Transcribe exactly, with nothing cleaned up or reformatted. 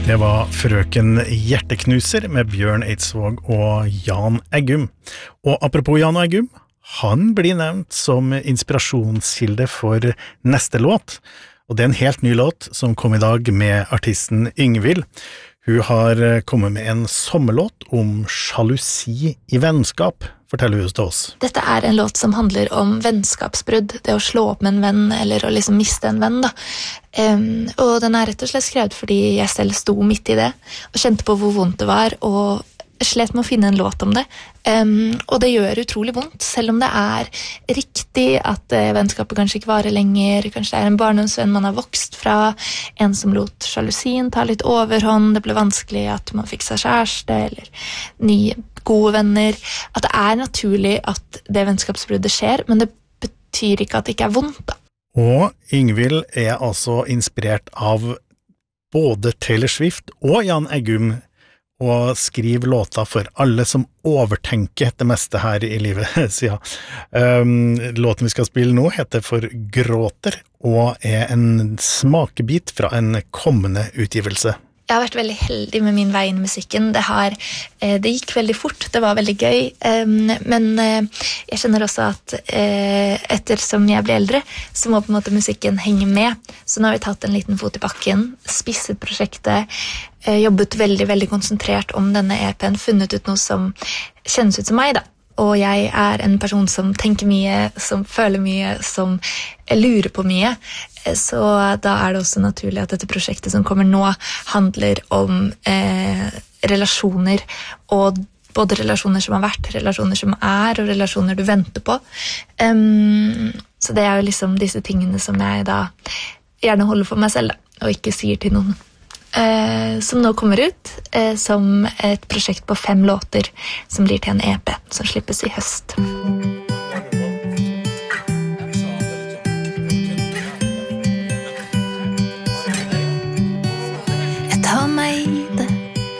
Det var Frøken Hjerteknuser med Bjørn Eidsvåg og Jan Eggum. Og apropos Jan Eggum, han blir nevnt som inspirasjonskilde for neste låt. Og det er en helt ny låt som kom i dag med artisten Yngvild. Hun har kommet med en sommerlåt om sjalusi i vennskap, forteller hun til oss. Dette er en låt som handler om vennskapsbrudd, det å slå opp med en venn, eller å liksom miste en venn da. Um, og den er rett og slett skrevet fordi jeg selv sto midt i det, og kjente på hvor vondt det var, og slet med å finne en låt om det. Um, og det gjør utrolig vondt, selv om det er riktig at uh, vennskapet kanskje ikke varer lenger, kanskje det er en barndomsvenn man har vokst fra, en som lot sjalusien ta litt overhånd, det ble vanskelig at man fikk seg kjæreste, eller nye gode venner, at det er naturlig at det vennskapsbruddet skjer, men det betyr ikke at det ikke er vondt da. Og Yngvild er altså inspirert av både Taylor Swift og Jan Eggum, og skriver låter for alle som overtenker det meste her i livet, sier han. Um, låten vi skal spille nå heter For Gråter, og er en smakebit fra en kommende utgivelse. Jeg har vært veldig heldig med min vei inn i musikken. Det, har, det gikk veldig fort, det var veldig gøy, men jeg kjenner også at ettersom jeg blir eldre, så må på en måte musikken henge med. Så nå har vi tatt en liten fot i bakken, spisset prosjektet, jobbet veldig, veldig konsentrert om denne E P-en, funnet ut noe som kjennes ut som meg da. Og jeg er en person som tenker mye, som føler mye, som lurer på mye. Så da er det også naturlig at dette prosjektet som kommer nå handler om eh, relasjoner, og både relasjoner som har vært, relasjoner som er, og relasjoner du venter på. Um, så det er jo liksom disse tingene som jeg da gjerne holder for meg selv, da, og ikke sier til noen. Uh, som nå kommer ut uh, som et prosjekt på fem låter som blir til en E P som slippes i høst.